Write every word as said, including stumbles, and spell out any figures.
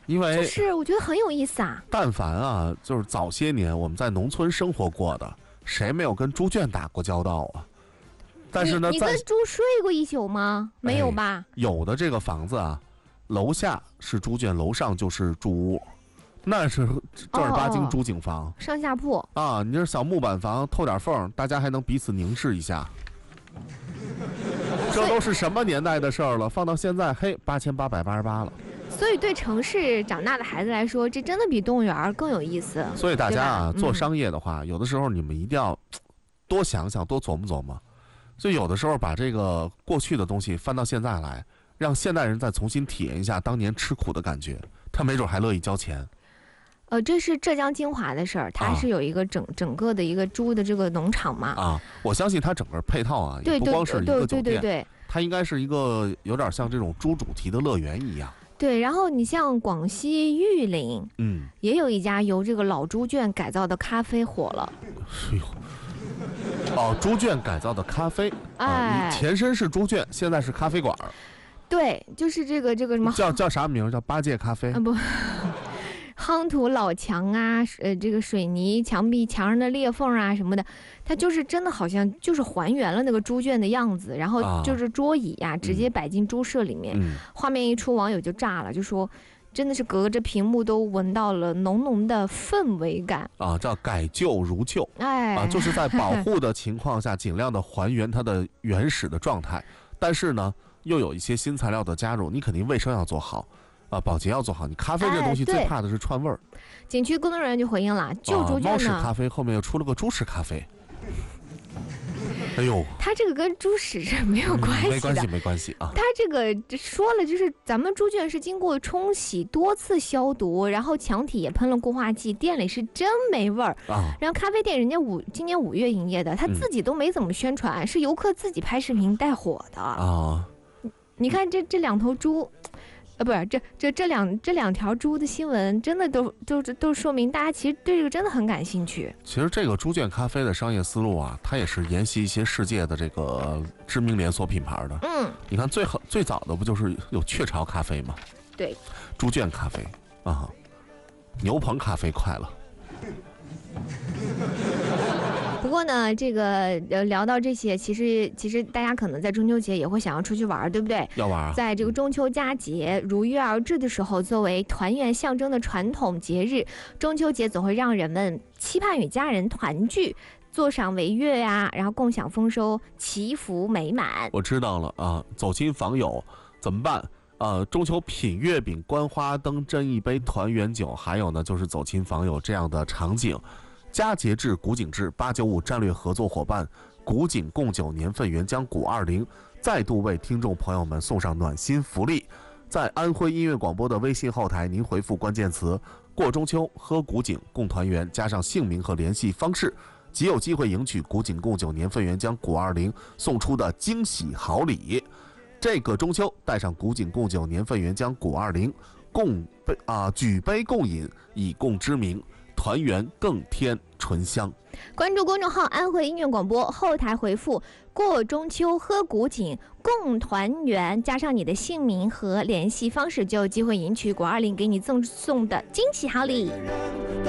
因为就是我觉得很有意思啊。 但凡啊，就是早些年我们在农村生活过的，谁没有跟猪圈打过交道啊？但是呢， 你你跟猪睡过一宿吗？没有吧？ 哎、有的这个房子啊，楼下是猪圈，楼上就是猪屋，那是正儿八经猪井房， 哦、上下铺啊。你这小木板房透点缝，大家还能彼此凝视一下。这都是什么年代的事儿了？放到现在，嘿，八千八百八十八了。 所以对城市长大的孩子来说，这真的比动物园更有意思。 所以大家啊， 嗯、 做商业的话，有的时候你们一定要多想想，多琢磨琢磨。所以有的时候把这个过去的东西翻到现在来，让现代人再重新体验一下当年吃苦的感觉，他没准还乐意交钱。 呃，这是浙江金华的事儿，它是有一个整、啊、整个的一个猪的这个农场嘛。 啊，我相信它整个配套啊，也不光是一个酒店， 对对对对对， 它应该是一个有点像这种猪主题的乐园一样。 对，然后你像广西玉林， 嗯， 也有一家由这个老猪圈改造的咖啡火了。 哎呦。哦，猪圈改造的咖啡， 哎、 啊，前身是猪圈，现在是咖啡馆。 对，就是这个这个什么叫叫啥名？叫八戒咖啡啊？不，夯土老墙啊，呃，这个水泥墙壁墙上的裂缝啊什么的，它就是真的好像就是还原了那个猪圈的样子，然后就是桌椅呀、啊，直接摆进猪舍里面。 嗯、 画面一出，网友就炸了，就说。真的是隔着屏幕都闻到了浓浓的氛围感啊！叫改旧如旧， 哎啊，就是在保护的情况下，尽量的还原它的原始的状态，但是呢，又有一些新材料的加入，你肯定卫生要做好，啊，保洁要做好。你咖啡这东西最怕的是串味儿。 哎、景区工作人员就回应了，旧猪圈呢， 猫屎咖啡后面又出了个猪屎咖啡。哎呦， 它这个跟猪屎是没有关系的， 嗯、没关系，没关系啊。 它这个说了，就是咱们猪圈是经过冲洗、多次消毒，然后墙体也喷了固化剂，店里是真没味儿啊。 然后咖啡店人家五今年五月营业的，他自己都没怎么宣传，嗯、是游客自己拍视频带火的啊。 你看这这两头猪。呃，不是，这这这两这两条猪的新闻，真的都都都说明大家其实对这个真的很感兴趣。 其实这个猪圈咖啡的商业思路啊，它也是沿袭一些世界的这个知名连锁品牌的。 嗯， 你看最好最早的不就是有雀巢咖啡吗？ 对， 猪圈咖啡啊，牛棚咖啡快了。 不过呢，这个呃聊到这些，其实其实大家可能在中秋节也会想要出去玩，对不对？ 要玩啊！ 在这个中秋佳节如约而至的时候，作为团圆象征的传统节日，中秋节总会让人们期盼与家人团聚，坐赏围月呀、啊，然后共享丰收，祈福美满。 我知道了啊，走亲访友怎么办？呃，中秋品月饼、观花灯、斟一杯团圆酒，还有呢就是走亲访友这样的场景。佳节至古井至八九五战略合作伙伴古井贡酒年份原浆古二零再度为听众朋友们送上暖心福利。在安徽音乐广播的微信后台，您回复关键词过中秋喝古井共团圆，加上姓名和联系方式，即有机会赢取古井贡酒年份原浆古二零送出的惊喜好礼。这个中秋带上古井贡酒年份原浆古二零，共杯啊举杯共饮，以共之名，团圆更添醇香。 关注公众号安徽音乐广播，后台回复过中秋喝古井共团圆，加上你的姓名和联系方式，就有机会赢取古二零给你赠送的惊喜好礼。